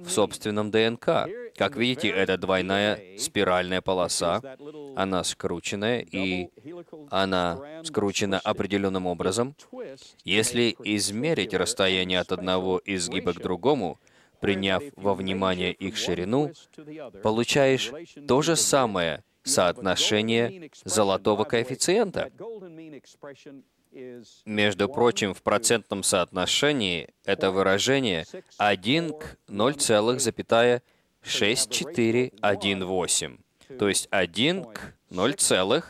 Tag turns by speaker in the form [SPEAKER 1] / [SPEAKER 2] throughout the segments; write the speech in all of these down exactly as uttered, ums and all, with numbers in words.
[SPEAKER 1] в собственном ДНК. Как видите, это двойная спиральная полоса. Она скрученная, и она скручена определенным образом. Если измерить расстояние от одного изгиба к другому, приняв во внимание их ширину, получаешь то же самое соотношение золотого коэффициента. Между прочим, в процентном соотношении это выражение один к ноль целых шесть четыре один восемь. То есть один к ноль целых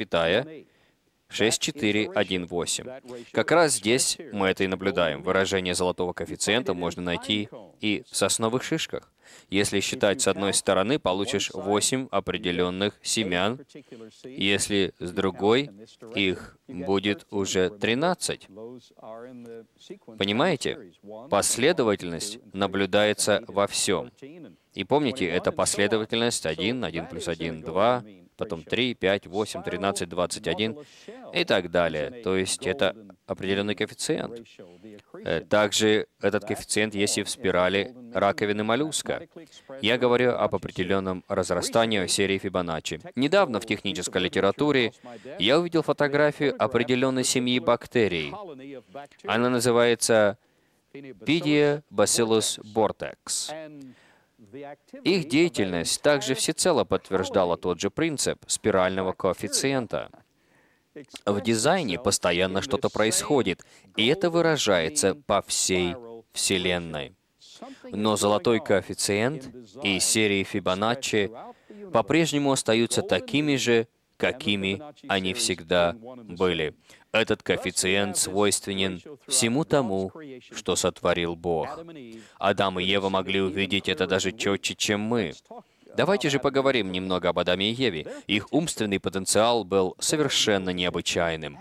[SPEAKER 1] шесть четыре один восемь. Как раз здесь мы это и наблюдаем. Выражение золотого коэффициента можно найти и в сосновых шишках. Если считать с одной стороны, получишь восемь определенных семян. Если с другой, их будет уже тринадцать. Понимаете? Последовательность наблюдается во всем. И помните, это последовательность один, один плюс один, два, потом три, пять, восемь, тринадцать, двадцать один и так далее. То есть это определенный коэффициент. Также этот коэффициент есть и в спирали раковины моллюска. Я говорю об определенном разрастании серии Фибоначчи. Недавно в технической литературе я увидел фотографию определенной семьи бактерий. Она называется Pedia Bacillus bortex. Их деятельность также всецело подтверждала тот же принцип спирального коэффициента. В дизайне постоянно что-то происходит, и это выражается по всей Вселенной. Но золотой коэффициент и серии Фибоначчи по-прежнему остаются такими же, какими они всегда были. Этот коэффициент свойственен всему тому, что сотворил Бог. Адам и Ева могли увидеть это даже четче, чем мы. Давайте же поговорим немного об Адаме и Еве. Их умственный потенциал был совершенно необычайным.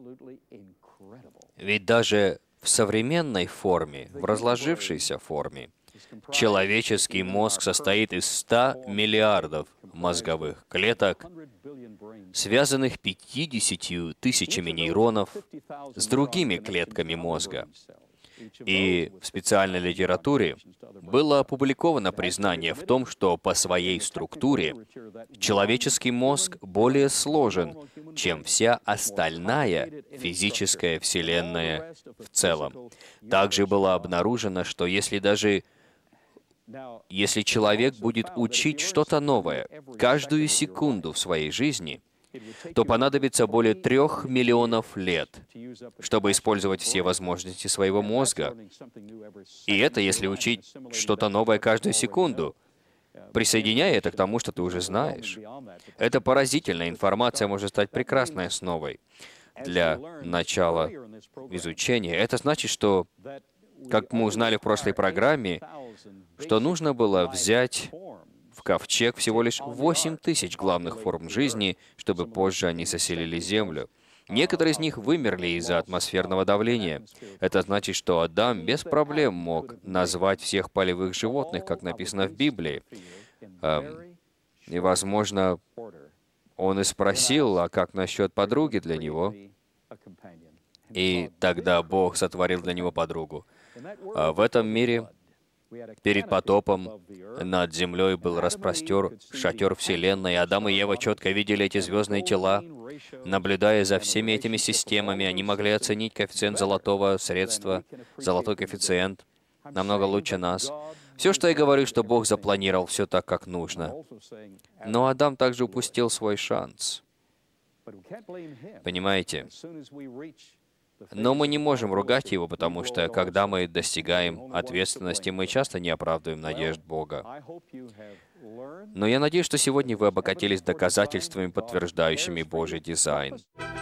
[SPEAKER 1] Ведь даже в современной форме, в разложившейся форме, человеческий мозг состоит из ста миллиардов мозговых клеток, связанных пятьюдесятью тысячами нейронов с другими клетками мозга. И в специальной литературе было опубликовано признание в том, что по своей структуре человеческий мозг более сложен, чем вся остальная физическая Вселенная в целом. Также было обнаружено, что если даже если человек будет учить что-то новое каждую секунду в своей жизни, то понадобится более трех миллионов лет, чтобы использовать все возможности своего мозга. И это если учить что-то новое каждую секунду, присоединяя это к тому, что ты уже знаешь. Это поразительная информация может стать прекрасной основой для начала изучения. Это значит, что, как мы узнали в прошлой программе, что нужно было взять в ковчег всего лишь восемь тысяч главных форм жизни, чтобы позже они заселили Землю. Некоторые из них вымерли из-за атмосферного давления. Это значит, что Адам без проблем мог назвать всех полевых животных, как написано в Библии. Эм, и, возможно, он и спросил, а как насчет подруги для него? И тогда Бог сотворил для него подругу. А в этом мире перед потопом над землей был распростер шатер Вселенной, и Адам и Ева четко видели эти звездные тела. Наблюдая за всеми этими системами, они могли оценить коэффициент золотого средства, золотой коэффициент, намного лучше нас. Все, что я говорю, что Бог запланировал все так, как нужно. Но Адам также упустил свой шанс. Понимаете? Но мы не можем ругать его, потому что, когда мы достигаем ответственности, мы часто не оправдываем надежд Бога. Но я надеюсь, что сегодня вы обогатились доказательствами, подтверждающими Божий дизайн.